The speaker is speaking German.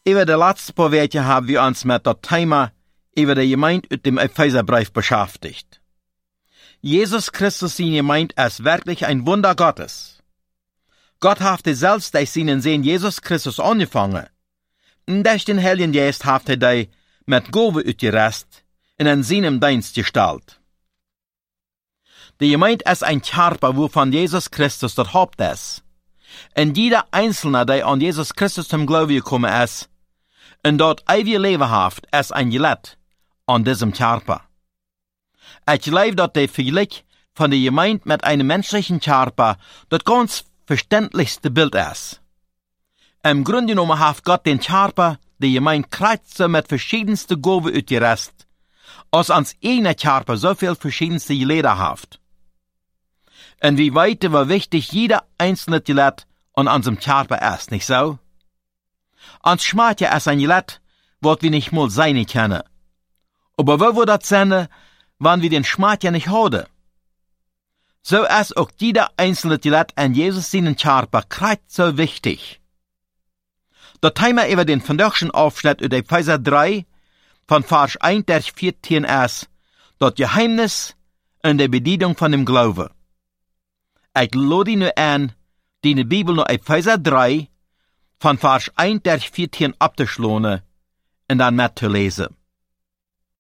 Über de laatste paar Weken haben wir uns mit dat Thema über die Gemeinde uit dem Epheserbrief beschäftigt. Jesus Christus seine Gemeinde ist wirklich ein Wunder Gottes. Gott hat selbst durch seinen Sohn Jesus Christus angefangen. Und durch den Heiligen Geist hat die mit Gabe ausgerüstet und in seinem Dienst gestellt. Die Gemeinde ist ein Körper, wovon Jesus Christus das Haupt ist. Und jeder Einzelne, der an Jesus Christus zum Glauben gekommen ist, und dort ewige Leben hat, ist ein Glied an diesem Körper. Ich glaube, dass der Vergleich von der Gemeinde mit einem menschlichen Körper das ganz verständlichste Bild ist. Im Grunde genommen hat Gott den Körper, die Gemeinde kreuzte mit verschiedensten Gaben ausgerüstet, als ans eigene Körper so viel verschiedenste Glieder hat. Und wie weit wie wichtig jeder einzelne Glied an unserem Körper ist, nicht so? Ans Schmatje ist ein Glied, was wir nicht mal sein können. Aber wo wir das sehen, wenn wir den Schmatje nicht haben? So ist auch jeder einzelne Glied an Jesus seinen Körper kreuz so wichtig. Das Thema über den vandaagschen Aufschnitt aus Epheser 3 von Vers 1 bis 14 ist das Geheimnis und die Bedienung von dem Glauben. Ich lade dich nur an, die Bibel nur Epheser 3 von Vers 1 bis 14 abzuschlagen und dann mitzulesen.